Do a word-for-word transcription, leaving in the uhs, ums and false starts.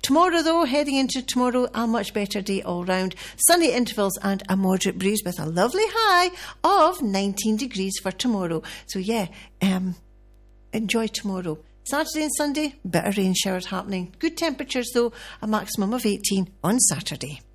Tomorrow, though, heading into tomorrow, a much better day all round. Sunny intervals and a moderate breeze with a lovely high of nineteen degrees for tomorrow. So, yeah, um, enjoy tomorrow. Saturday and Sunday, bit of rain showers happening. Good temperatures, though, a maximum of eighteen on Saturday.